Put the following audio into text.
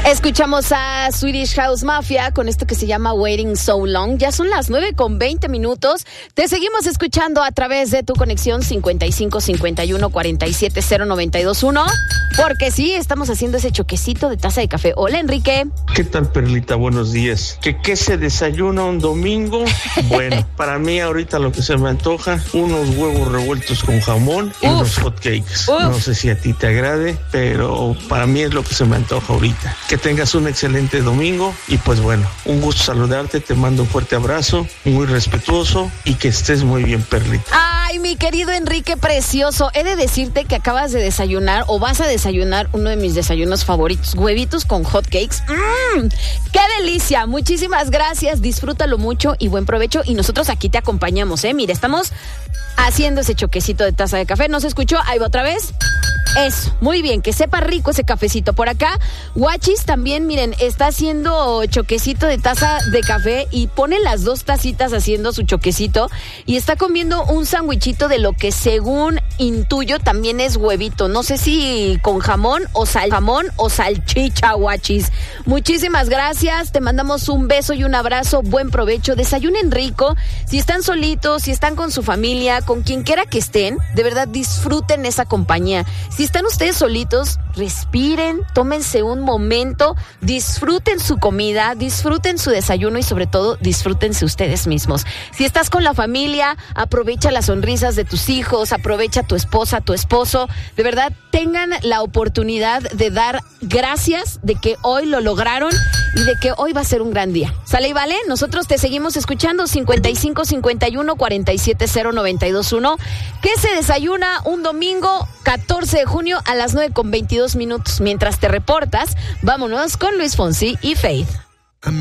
Escuchamos a Swedish House Mafia con esto que se llama Waiting So Long. Ya son las 9:20. Te seguimos escuchando a través de tu conexión 55 51 47 0921. Porque sí, estamos haciendo ese choquecito de taza de café. Hola, Enrique. ¿Qué tal, Perlita? Buenos días. ¿Qué se desayuna un domingo? Bueno, para mí ahorita lo que se me antoja, unos huevos revueltos con jamón y unos hot cakes. No sé si a ti te agrade, pero para mí es lo que se me antoja ahorita. Que tengas un excelente domingo y pues bueno, un gusto saludarte, te mando un fuerte abrazo, muy respetuoso y que estés muy bien, Perlita. Ay, mi querido Enrique precioso, he de decirte que acabas de desayunar o vas a desayunar uno de mis desayunos favoritos, huevitos con hot cakes. ¡Qué delicia! Muchísimas gracias, disfrútalo mucho y buen provecho y nosotros aquí te acompañamos, Mira, estamos haciendo ese choquecito de taza de café. ¿No se escuchó? Ahí va otra vez. Eso, muy bien, que sepa rico ese cafecito. Por acá, Guachis también, miren, está haciendo choquecito de taza de café y pone las dos tacitas haciendo su choquecito y está comiendo un sandwichito de lo que según intuyo también es huevito. No sé si con jamón o salchicha, Guachis. Muchísimas gracias, te mandamos un beso y un abrazo, buen provecho, desayunen rico. Si están solitos, si están con su familia, con quien quiera que estén, de verdad disfruten esa compañía. Si están ustedes solitos, respiren, tómense un momento, disfruten su comida, disfruten su desayuno y sobre todo disfrútense ustedes mismos. Si estás con la familia, aprovecha las sonrisas de tus hijos, aprovecha tu esposa, tu esposo. De verdad, tengan la oportunidad de dar gracias de que hoy lo lograron y de que hoy va a ser un gran día. ¿Sale y vale? Nosotros te seguimos escuchando 55 51 47 0921. ¿Qué se desayuna un domingo 14 de junio a las 9:22? Mientras te reportas, vámonos con Luis Fonsi y Faith.